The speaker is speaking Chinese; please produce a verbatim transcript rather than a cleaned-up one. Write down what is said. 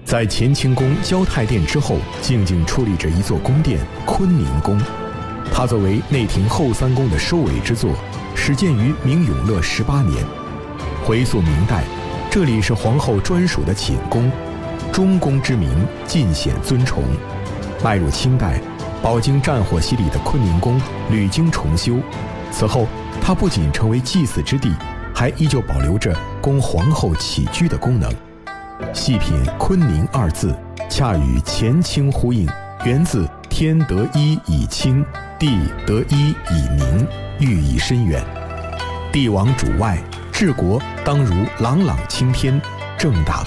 在乾清宫交泰殿之后，静静矗立着一座宫殿坤宁宫。它作为内廷后三宫的收尾之作，始建于明永乐十八年。回溯明代，这里是皇后专属的寝宫，中宫之名尽显尊崇。迈入清代，饱经战火洗礼的坤宁宫屡经重修，此后它不仅成为祭祀之地，还依旧保留着供皇后起居的功能。细品坤宁二字，恰与乾清呼应，源自天得一以清，地得一以宁，寓意深远。帝王主外，治国当如朗朗青天，正大